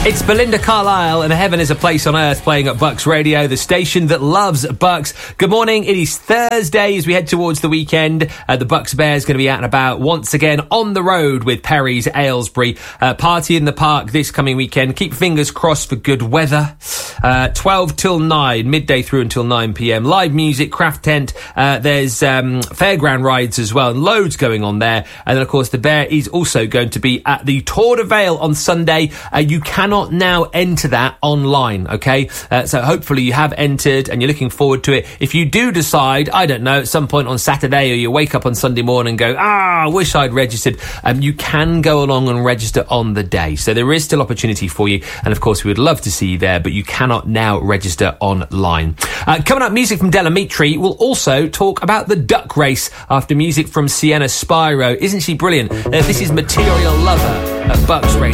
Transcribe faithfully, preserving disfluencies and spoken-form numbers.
It's Belinda Carlisle and Heaven is a Place on Earth playing at Bucks Radio, the station that loves Bucks. Good morning. It is Thursday as we head towards the weekend. Uh, the Bucks Bears going to be out and about once again on the road with Perry's Aylesbury. Uh, party in the park this coming weekend. Keep fingers crossed for good weather. Uh, twelve till nine, midday through until nine p.m. Live music, craft tent. Uh, there's um, fairground rides as well and loads going on there. And then, of course, the Bear is also going to be at the Tour de Vale on Sunday. Uh, you cannot now enter that online, okay? Uh, so hopefully you have entered and you're looking forward to it. If you do decide, I don't know, at some point on Saturday or you wake up on Sunday morning and go, ah, I wish I'd registered, um, you can go along and register on the day. So there is still opportunity for you. And of course, we would love to see you there, but you cannot now register online. Uh, coming up, music from Della Mitri. We'll also talk about the duck race after music from Sienna Spyro. Isn't she brilliant? Uh, this is Material Lover at Bucks Radio.